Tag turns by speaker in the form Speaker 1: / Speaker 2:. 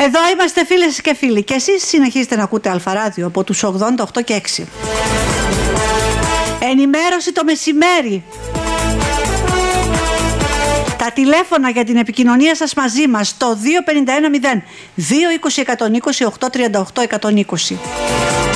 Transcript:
Speaker 1: Εδώ είμαστε φίλες και φίλοι και εσείς συνεχίζετε να ακούτε Αλφαράδιο από τους 88 και 6. Ενημέρωση το μεσημέρι. Τα τηλέφωνα για την επικοινωνία σας μαζί μας το 2510 220 120 838 120.